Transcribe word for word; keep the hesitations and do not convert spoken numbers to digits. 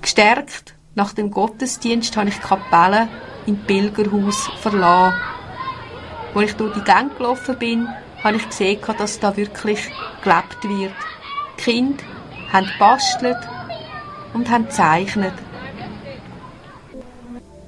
Gestärkt nach dem Gottesdienst habe ich die Kapelle im Pilgerhaus verlassen. Als ich durch die Gänge gelaufen bin, habe ich gesehen, dass da wirklich gelebt wird. Die Kinder haben gebastelt und haben gezeichnet.